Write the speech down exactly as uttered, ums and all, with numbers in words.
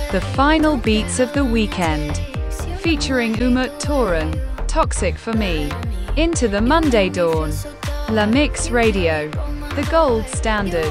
The final beats of the weekend. Featuring Umut Toran, Toxic for Me. Into the Monday Dawn. La Mix Radio. The gold standard.